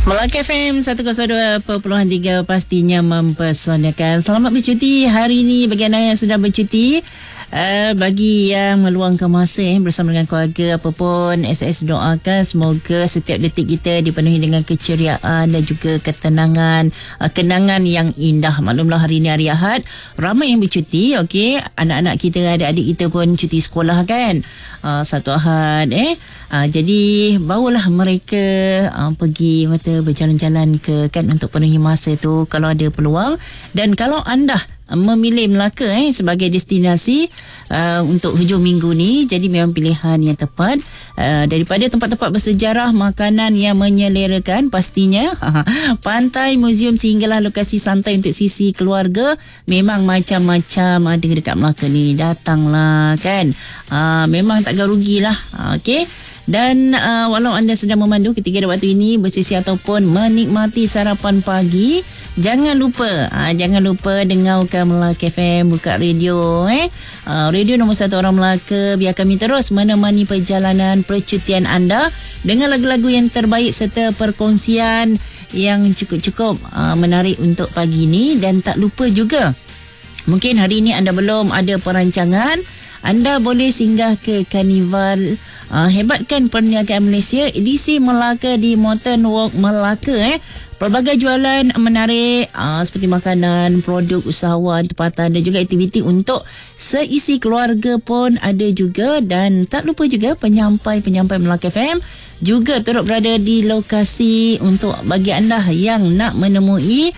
Melaka FM 102.3 pastinya mempesonakan. Selamat bercuti hari ini bagi anda yang sedang bercuti. Bagi yang meluangkan masa bersama dengan keluarga apapun, SS doakan semoga setiap detik kita dipenuhi dengan keceriaan dan juga ketenangan, kenangan yang indah. Maklumlah hari ini hari Ahad, ramai yang bercuti. Okey, anak-anak kita, adik-adik kita pun cuti sekolah kan, satu Ahad jadi bawalah mereka pergi berjalan-jalan kan untuk penuhi masa tu kalau ada peluang. Dan kalau anda memilih Melaka sebagai destinasi untuk hujung minggu ni, jadi memang pilihan yang tepat. Daripada tempat-tempat bersejarah, makanan yang menyelerakan pastinya, pantai, muzium sehinggalah lokasi santai untuk sisi keluarga, memang macam-macam ada dekat Melaka ni. Datanglah kan, memang takkan rugilah. Okey. Dan walau anda sedang memandu ketika waktu ini bersisi ataupun menikmati sarapan pagi, jangan lupa dengarkan Melaka FM, buka radio radio nombor 1 orang Melaka. Biar kami terus menemani perjalanan percutian anda dengan lagu-lagu yang terbaik serta perkongsian yang cukup menarik untuk pagi ini. Dan tak lupa juga, mungkin hari ini anda belum ada perancangan, anda boleh singgah ke Karnival Hebatkan Perniagaan Malaysia edisi Melaka di Mountain Walk Melaka. Pelbagai jualan menarik seperti makanan, produk usahawan tempatan dan juga aktiviti untuk seisi keluarga pun ada juga. Dan tak lupa juga penyampai Melaka FM juga turut berada di lokasi untuk bagi anda yang nak menemui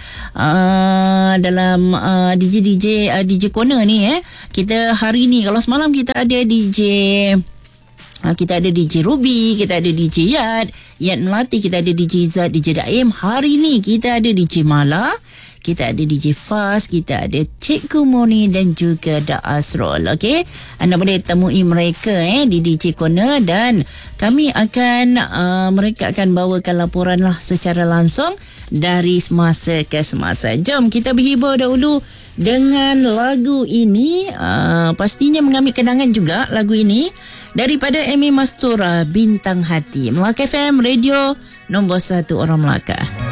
dalam DJ Corner ni. Kita hari ni, kalau semalam kita ada kita ada DJ Ruby, kita ada DJ Yad Melati, kita ada DJ Zat, DJ Daim. Hari ni kita ada DJ Mala, kita ada DJ Fas, kita ada Cikgu Moni dan juga Da Asrul. Okey, anda boleh temui mereka di DJ Corner dan kami akan mereka akan bawakan laporan lah secara langsung dari semasa ke semasa. Jom kita berhibur dahulu dengan lagu ini. Pastinya mengambil kenangan juga lagu ini daripada Amy Mastura, Bintang Hati. Melaka FM, radio nombor 1 orang Melaka.